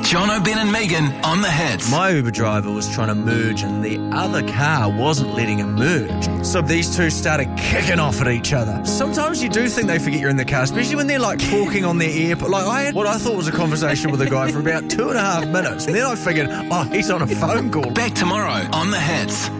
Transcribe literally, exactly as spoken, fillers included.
John O'Ben and Megan on the Hits. My Uber driver was trying to merge and the other car wasn't letting him merge. So these two started kicking off at each other. Sometimes you do think they forget you're in the car, especially when they're like talking on their ear. Like I had what I thought was a conversation with a guy for about two and a half minutes. And then I figured, oh, he's on a phone call. Back tomorrow on the Hits.